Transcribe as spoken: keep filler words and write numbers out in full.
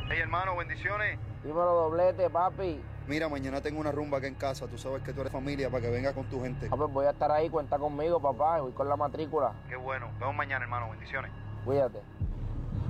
Hey, hermano, bendiciones. Dímelo, doblete, papi. Mira, mañana tengo una rumba acá en casa. Tú sabes que tú eres familia para que venga con tu gente. Ah, pues voy a estar ahí, cuenta conmigo, papá. Voy con la matrícula. Qué bueno. Nos vemos mañana, hermano. Bendiciones. Cuídate.